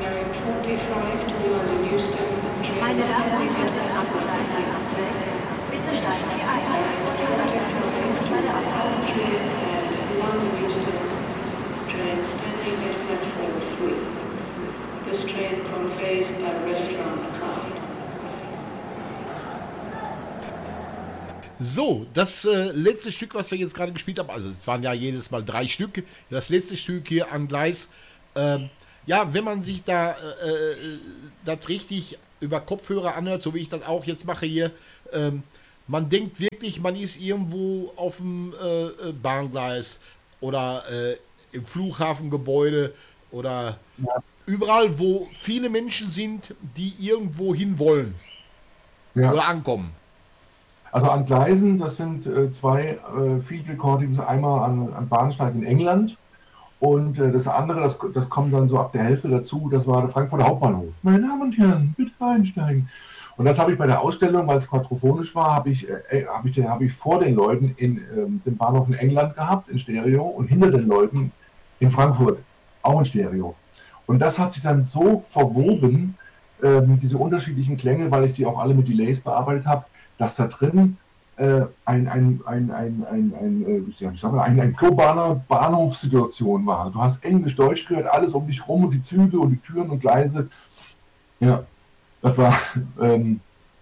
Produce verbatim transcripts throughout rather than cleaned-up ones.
Meine Damen und Herren, am Gleis sechs, bitte steigen Sie ein. Bei der Abfahrt. Train standing at platform three. This train conveys a restaurant card. So, das äh, letzte Stück, was wir jetzt gerade gespielt haben, also es waren ja jedes Mal drei Stück, das letzte Stück hier an Gleis, ähm, ja, wenn man sich da äh, das richtig über Kopfhörer anhört, so wie ich das auch jetzt mache hier, ähm, man denkt wirklich, man ist irgendwo auf dem äh, Bahngleis oder äh, im Flughafengebäude oder Ja. überall, wo viele Menschen sind, die irgendwo hin wollen Ja. oder ankommen. Also an Gleisen, das sind äh, zwei äh, Field Recordings, einmal an, an Bahnsteig in England und äh, das andere, das, das kommt dann so ab der Hälfte dazu, das war der Frankfurter Hauptbahnhof. Meine Damen und Herren, bitte einsteigen. Und das habe ich bei der Ausstellung, weil es quadrophonisch war, habe ich, äh, hab ich, hab ich vor den Leuten in ähm, dem Bahnhof in England gehabt, in Stereo, und hinter den Leuten in Frankfurt, auch in Stereo. Und das hat sich dann so verwoben, ähm, diese unterschiedlichen Klänge, weil ich die auch alle mit Delays bearbeitet habe, dass da drin äh, ein, ein, ein, ein, ein, ein, äh, ich sag mal, ein, ein globaler Bahnhofssituation war. Also du hast Englisch, Deutsch gehört, alles um dich rum und die Züge und die Türen und Gleise. Ja, das war, ähm,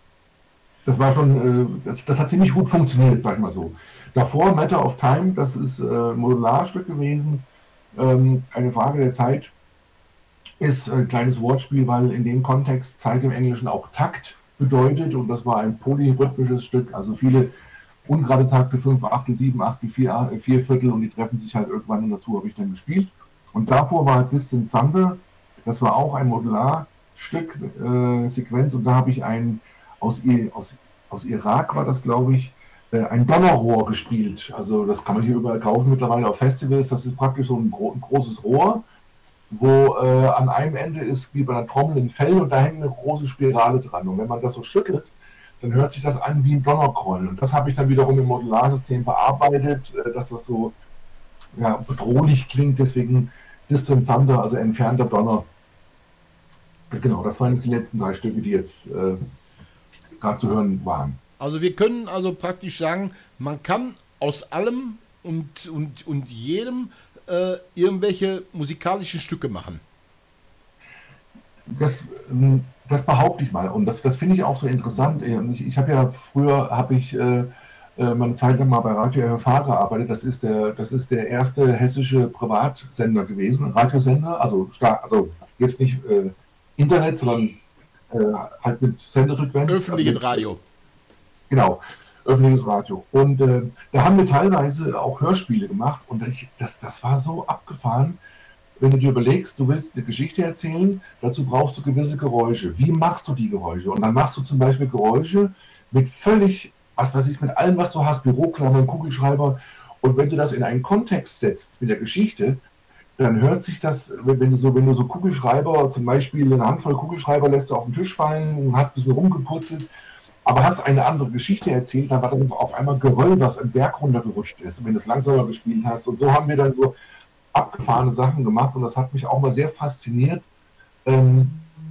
das war schon, äh, das, das hat ziemlich gut funktioniert, sag ich mal so. Davor Matter of Time, das ist äh, ein Modularstück gewesen, ähm, eine Frage der Zeit, ist ein kleines Wortspiel, weil in dem Kontext Zeit im Englischen auch Takt bedeutet und das war ein polyrhythmisches Stück, also viele ungerade Takte, fünf Achtel, sieben Achtel, vier, vier Viertel und die treffen sich halt irgendwann und dazu habe ich dann gespielt. Und davor war Distant Thunder, das war auch ein Modularstück, äh, Sequenz und da habe ich ein, aus, aus, aus Irak war das glaube ich, äh, ein Donnerrohr gespielt. Also das kann man hier überall kaufen mittlerweile auf Festivals, das ist praktisch so ein, gro ein großes Rohr, wo äh, an einem Ende ist wie bei einer Trommel ein Fell und da hängt eine große Spirale dran. Und wenn man das so schüttelt, dann hört sich das an wie ein Donnergrollen. Und das habe ich dann wiederum im Modularsystem bearbeitet, äh, dass das so ja, bedrohlich klingt, deswegen Distant Thunder, also entfernter Donner. Genau, das waren jetzt die letzten drei Stücke, die jetzt äh, gerade zu hören waren. Also wir können also praktisch sagen, man kann aus allem und, und, und jedem Äh, irgendwelche musikalischen Stücke machen. Das, das behaupte ich mal und das, das finde ich auch so interessant. Ich, ich habe ja früher, habe ich äh, meine Zeit lang mal bei Radio R F H gearbeitet. Das ist der, das ist der erste hessische Privatsender gewesen, Radiosender, also, also jetzt nicht äh, Internet, sondern äh, halt mit Sendefrequenz. Öffentliches also, Radio. Genau. Öffentliches Radio. Und äh, da haben wir teilweise auch Hörspiele gemacht und ich, das, das war so abgefahren, wenn du dir überlegst, du willst eine Geschichte erzählen, dazu brauchst du gewisse Geräusche. Wie machst du die Geräusche? Und dann machst du zum Beispiel Geräusche mit völlig, was weiß ich, mit allem, was du hast, Büroklammern, Kugelschreiber. Und wenn du das in einen Kontext setzt mit der Geschichte, dann hört sich das, wenn du so, wenn du so Kugelschreiber, zum Beispiel eine Handvoll Kugelschreiber lässt du auf den Tisch fallen und hast ein bisschen rumgeputzelt, aber hast eine andere Geschichte erzählt, dann war dann auf einmal Geröll, was im Berg runtergerutscht ist. Und wenn du es langsamer gespielt hast. Und so haben wir dann so abgefahrene Sachen gemacht. Und das hat mich auch mal sehr fasziniert. Ähm,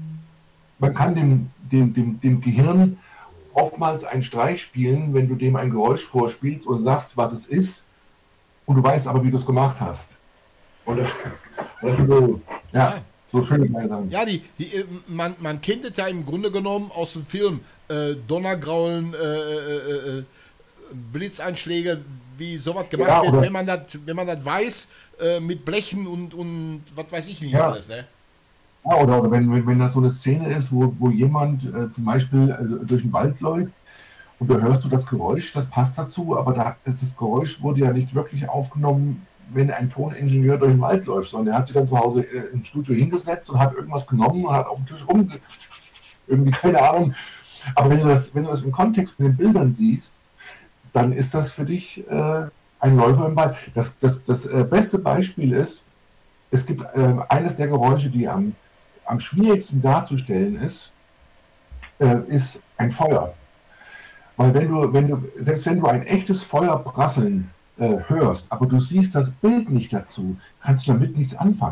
man kann dem, dem, dem, dem Gehirn oftmals einen Streich spielen, wenn du dem ein Geräusch vorspielst und sagst, was es ist. Und du weißt aber, wie du es gemacht hast. Und das, das ist so, ja. So schöne kleine Sachen. Ja, die, die, man, man kennt es ja im Grunde genommen aus dem Film. Äh, Donnergraulen, äh, äh, äh, Blitzeinschläge, wie sowas gemacht ja, wird, wenn man das, wenn man das weiß, äh, mit Blechen und, und was weiß ich nicht ja. alles. Ne? Ja, oder, oder wenn, wenn, wenn das so eine Szene ist, wo, wo jemand äh, zum Beispiel äh, durch den Wald läuft und da hörst du das Geräusch, das passt dazu, aber da ist das Geräusch wurde ja nicht wirklich aufgenommen, wenn ein Toningenieur durch den Wald läuft, sondern er hat sich dann zu Hause äh, im Studio hingesetzt und hat irgendwas genommen und hat auf dem Tisch rum, irgendwie keine Ahnung. Aber wenn du das, wenn du das im Kontext mit den Bildern siehst, dann ist das für dich äh, ein Läufer im Wald. Das, das, das äh, beste Beispiel ist, es gibt äh, eines der Geräusche, die am, am schwierigsten darzustellen ist, äh, ist ein Feuer. Weil wenn du, wenn du, selbst wenn du ein echtes Feuer prasseln äh, hörst, aber du siehst das Bild nicht dazu, kannst du damit nichts anfangen.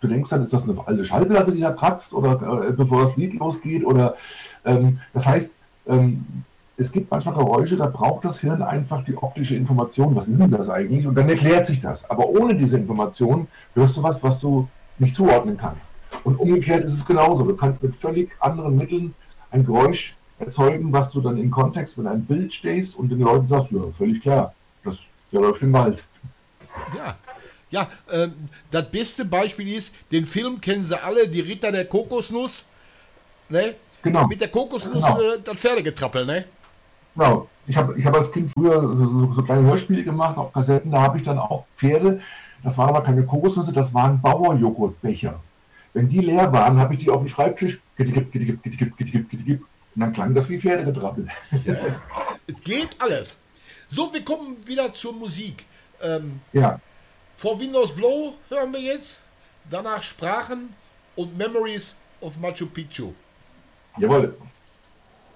du denkst dann, ist das eine alte Schallplatte, die da kratzt, oder äh, bevor das Lied losgeht, oder ähm, das heißt, ähm, es gibt manchmal Geräusche, da braucht das Hirn einfach die optische Information. Was ist denn das eigentlich? Und dann erklärt sich das. Aber ohne diese Information hörst du was, was du nicht zuordnen kannst. Und umgekehrt ist es genauso. Du kannst mit völlig anderen Mitteln ein Geräusch erzeugen, was du dann im Kontext, wenn ein Bild stehst und den Leuten sagst, ja, völlig klar, das, der läuft im Wald. Ja, ja, ähm, das beste Beispiel ist, den Film kennen sie alle, die Ritter der Kokosnuss, ne? Genau. Mit der Kokosnuss Genau. äh, das Pferdegetrappel, ne? Genau. Ich habe ich hab als Kind früher so, so, so kleine Hörspiele gemacht auf Kassetten, da habe ich dann auch Pferde, das waren aber keine Kokosnüsse, das waren Bauerjoghurtbecher. Wenn die leer waren, habe ich die auf dem Schreibtisch getipp, getipp, getipp, getipp, getipp, und dann klang das wie Pferdegetrappel. Es geht alles. So, wir kommen wieder zur Musik. Ähm, Ja, vor Windows Blow hören wir jetzt, danach Sprachen und Memories of Machu Picchu. jawohl.